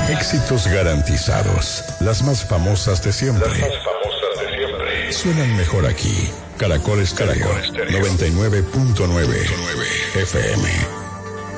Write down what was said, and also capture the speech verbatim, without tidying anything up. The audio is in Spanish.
Éxitos garantizados. Las más famosas de siempre. Las más famosas de siempre. Suenan mejor aquí. Caracol Estéreo noventa y nueve punto nueve F M.